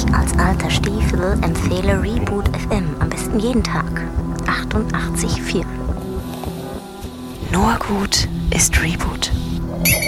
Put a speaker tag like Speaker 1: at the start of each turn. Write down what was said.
Speaker 1: Als alter Stiefel empfehle Reboot FM am besten jeden Tag. 88,4.
Speaker 2: Nur gut ist Reboot.